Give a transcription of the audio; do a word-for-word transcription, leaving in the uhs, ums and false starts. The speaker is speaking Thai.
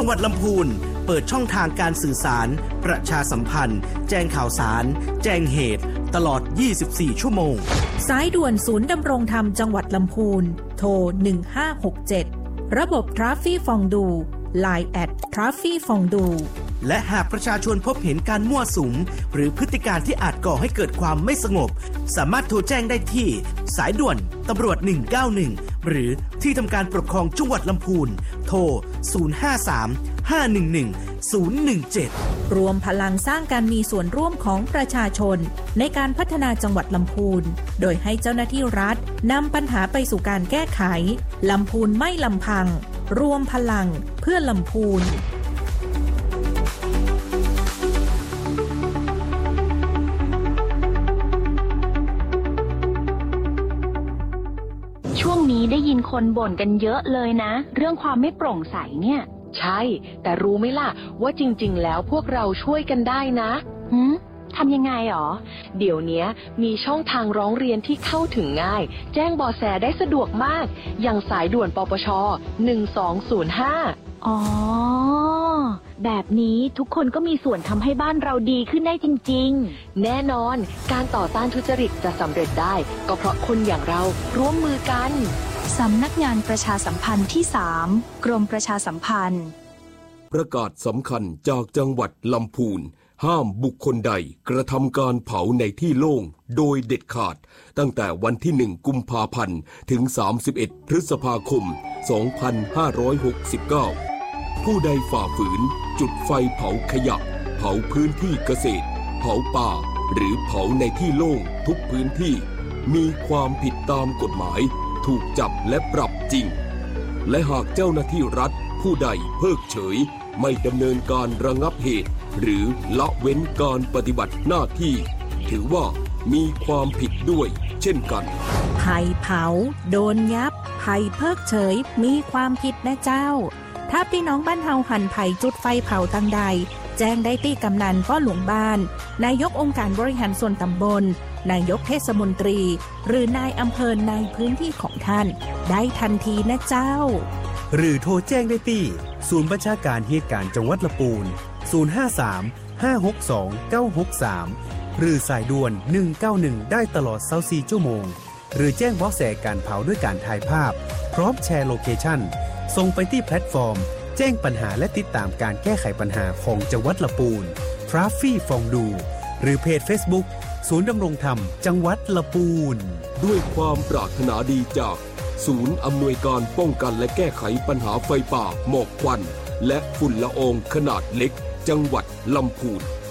จังหวัดลำพูนเปิดช่องทางการสื่อสารประชาสัมพันธ์แจ้งข่าวสารแจ้งเหตุตลอดยี่สิบสี่ชั่วโมงสายด่วนศูนย์ดำรงธรรมจังหวัดลำพูนโทรหนึ่งห้าหกเจ็ดระบบทราฟฟี่ฟองดู ไลน์ แอท ทราฟฟี่ฟองดูและหากประชาชนพบเห็นการมั่วสุมหรือพฤติการที่อาจก่อให้เกิดความไม่สงบสามารถโทรแจ้งได้ที่สายด่วนตำรวจหนึ่งเก้าหนึ่งหรือที่ทำการปกครองจังหวัดลำพูนโทรศูนย์ ห้า สาม ห้า หนึ่ง หนึ่ง ศูนย์ หนึ่ง เจ็ดรวมพลังสร้างการมีส่วนร่วมของประชาชนในการพัฒนาจังหวัดลำพูนโดยให้เจ้าหน้าที่รัฐนำปัญหาไปสู่การแก้ไขลำพูนไม่ลำพังรวมพลังเพื่อลำพูนช่วงนี้ได้ยินคนบ่นกันเยอะเลยนะเรื่องความไม่โปร่งใสเนี่ยใช่แต่รู้ไหมล่ะว่าจริงๆแล้วพวกเราช่วยกันได้นะหืมทำยังไงหรอเดี๋ยวนี้มีช่องทางร้องเรียนที่เข้าถึงง่ายแจ้งเบาะแสได้สะดวกมากอย่างสายด่วนปปชหนึ่งสองศูนย์ห้าอ๋อแบบนี้ทุกคนก็มีส่วนทำให้บ้านเราดีขึ้นได้จริงๆแน่นอนการต่อต้านทุจริตจะสำเร็จได้ก็เพราะคนอย่างเราร่วมมือกันสำนักงานประชาสัมพันธ์ที่สามกรมประชาสัมพันธ์ประกาศสำคัญจากจังหวัดลำพูนห้ามบุคคลใดกระทำการเผาในที่โล่งโดยเด็ดขาดตั้งแต่วันที่หนึ่งกุมภาพันธ์ถึงสามสิบเอ็ดพฤษภาคมสองพันห้าร้อยหกสิบเก้าผู้ใดฝ่าฝืนจุดไฟเผาขยะเผาพื้นที่เกษตรเผาป่าหรือเผาในที่โล่งทุกพื้นที่มีความผิดตามกฎหมายถูกจับและปรับจริงและหากเจ้าหน้าที่รัฐผู้ใดเพิกเฉยไม่ดำเนินการระงับเหตุหรือละเว้นการปฏิบัติหน้าที่ถือว่ามีความผิดด้วยเช่นกันไผ่เผาโดนยับไผ่เพิกเฉยมีความผิดนะเจ้าถ้าพี่น้องบ้านเฮาหันไผ่จุดไฟเผาทางใดแจ้งได้ที่กำนันป้อหลวงบ้านนายกองค์การบริหารส่วนตำบลนายกเทศมนตรีหรือนายอำเภอในพื้นที่ของท่านได้ทันทีนะเจ้าหรือโทรแจ้งได้ที่ศูนย์บัญชาการเหตุการณ์จังหวัดลำพูนศูนย์ ห้า สาม ห้า หก สอง เก้า หก สามหรือสายด่วนหนึ่งเก้าหนึ่งได้ตลอดยี่สิบสี่ชั่วโมงหรือแจ้งเบาะแสการเผาด้วยการถ่ายภาพพร้อมแชร์โลเคชั่นส่งไปที่แพลตฟอร์มแจ้งปัญหาและติดตามการแก้ไขปัญหาของจังหวัดลำพูนทราฟฟี่ฟองดูหรือเพจ Facebook ศูนย์ดำรงธรรมจังหวัดลำพูนด้วยความปรารถนาดีจากศูนย์อำนวยการป้องกันและแก้ไขปัญหาไฟป่าหมอกควันและฝุ่นละอองขนาดเล็กจังหวัดลำพูน